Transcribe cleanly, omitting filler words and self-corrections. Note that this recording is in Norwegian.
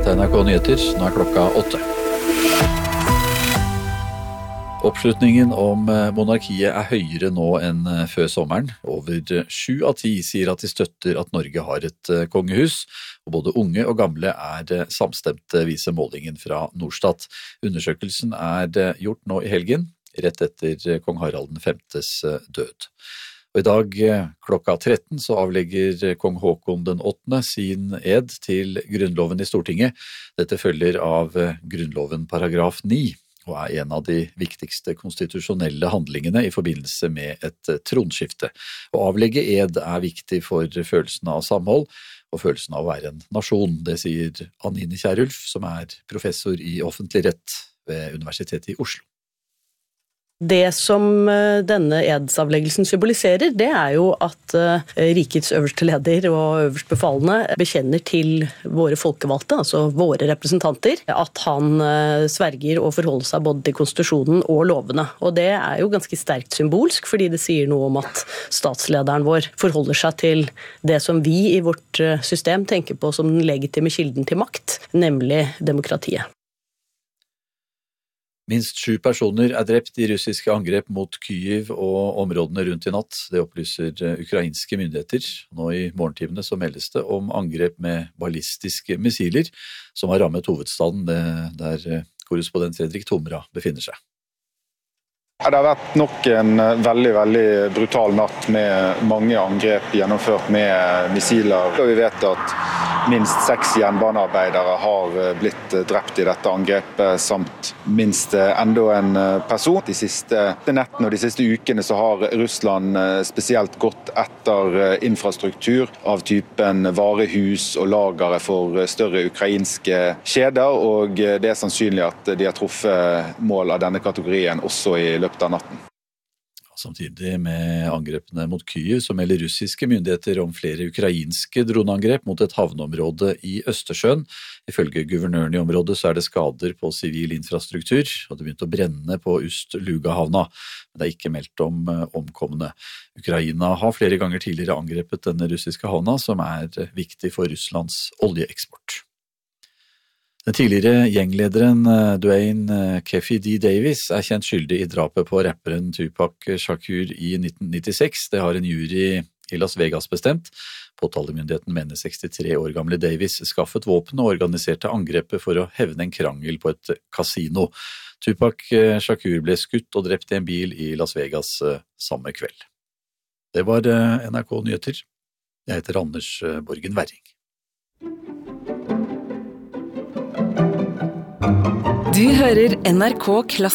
Dette er NRK Nyheter, nå er klokka 8. Oppslutningen om monarkiet er høyere nå enn før sommeren. Over 7 av 10 sier at de støtter at Norge har et kongehus, og både unge og gamle er samstemte, viser målingen fra Norstat. Undersøkelsen er gjort nå i helgen, rett etter kong Harald Vs død. Og i dag klokka 13 så avlegger kong Håkon den 8. sin ed til grunnloven i Stortinget. Dette følger av grunnloven paragraf 9. Og er en av de viktigste konstitusjonelle handlingene i forbindelse med et tronskifte. Å avlegge ed er viktig for følelsen av samhold og følelsen av å være en nasjon. Det sier Anine Kierulf, som er professor i offentlig rett ved Universitetet i Oslo. Det som denne edsavleggelsen symboliserer, det er jo at rikets øverste leder og øverst befalende bekjenner til våre folkevalgte, altså våre representanter, at han sverger og forholder seg både til konstitusjonen og lovene. Og det er jo ganske sterkt symbolsk, fordi det sier noe om at statslederen vår forholder seg til det som vi i vårt system tenker på som den legitime kilden til makt, nemlig demokratiet. Minst 7 personer er drept i russiske angrep mot Kyiv og områdene rundt i natt. Det opplyser ukrainske myndigheter. Nå i morgentimene så meldes det om angrep med ballistiske missiler som har rammet hovedstaden, der korrespondent Fredrik Tomra befinner seg. Det har vært nok en veldig brutal natt med mange angrep gjennomført med missiler. Og vi vet at minst 6 jernbanearbeidere har blitt drept i dette angrepet, samt minst enda en person. De siste nettene og de siste ukene så har Russland spesielt gått etter infrastruktur av typen varehus og lagere for større ukrainske kjeder, og det er sannsynlig at de har truffet mål av denne kategorien også i løpet av natten. Samtidig med angrepene mot Kyiv så melder russiske myndigheter om flere ukrainske droneangrep mot et havneområde i Østersjøen. Ifølge guvernøren i området så er det skader på sivil infrastruktur, og det begynte å brenne på Ust-Luga-havna. Men det er ikke meldt om omkomne. Ukraina har flere ganger tidligere angrepet denne russiske havna, som er viktig for Russlands oljeeksport. Den tidligere gjenglederen Duane Keffi D. Davis er kjent skyldig i drapet på rapperen Tupac Shakur i 1996. Det har en jury i Las Vegas bestemt. Påtalemyndigheten mener 63 år gamle Davis skaffet våpen og organiserte angrepet for å hevne en krangel på et kasino. Tupac Shakur ble skutt og drept i en bil i Las Vegas samme kveld. Det var NRK Nyheter. Jeg heter Anders Borgen Werring. Du hører NRK Klassisk.